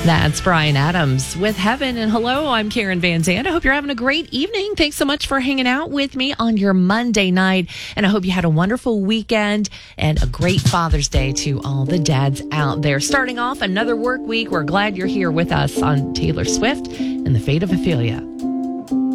That's Brian Adams with Heaven. And hello, I'm Karen Van Zandt. I hope you're having a great evening. Thanks so much for hanging out with me on your Monday night. And I hope you had a wonderful weekend and a great Father's Day to all the dads out there. Starting off another work week, we're glad you're here with us on Taylor Swift and the Fate of Ophelia.